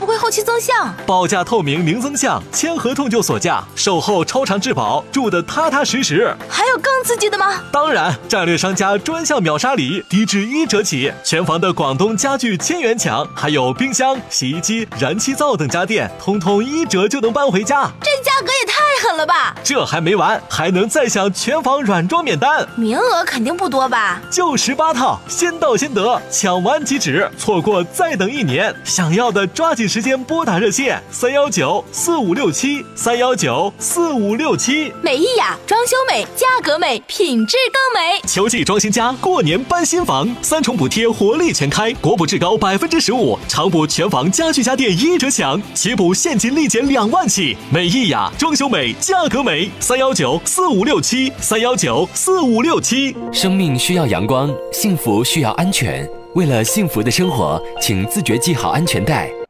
不会后期增项？ 报价透明零增项，签合同就锁价，售后超长质保，住得踏踏实实。 还有更刺激的吗？ 当然，战略商家专项秒杀礼，低至1折起，全房的广东家具1000元抢，还有冰箱、洗衣机、燃气灶等家电，通通1折就能搬回家。 这价格也太狠了吧！ 这还没完，还能再享全房软装免单， 名额肯定不多吧？ 就18套，先到先得，抢完即止，错过再等1年。想要的抓紧时间拨打热线3194567，3194567。 美意雅，装修美，价格美，品质更美。 秋季装新家，过年搬新房，3重补贴活力全开，国补至高15%，常补全房家具家电1折享，起补现金立减2万起。美意雅，装修美，价格美，3194567，3194567。 生命需要阳光，幸福需要安全。为了幸福的生活，请自觉系好安全带，